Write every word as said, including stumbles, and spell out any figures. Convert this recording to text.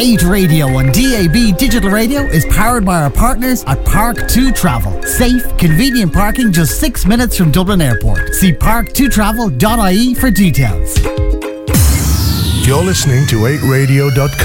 eight Radio on D A B Digital Radio is powered by our partners at Park two Travel. Safe, convenient parking just six minutes from Dublin Airport. See park two travel dot I E for details. You're listening to eight radio dot com.